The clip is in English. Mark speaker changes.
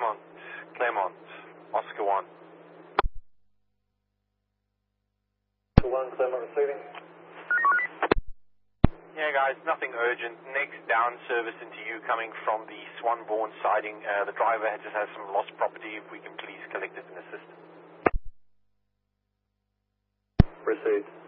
Speaker 1: Claremont, Oscar 1.
Speaker 2: Oscar 1, Claremont receiving.
Speaker 1: Yeah guys, nothing urgent. Next down service into you coming from the Swanbourne siding. The driver just has some lost property. If we can please collect it and assist.
Speaker 2: Received.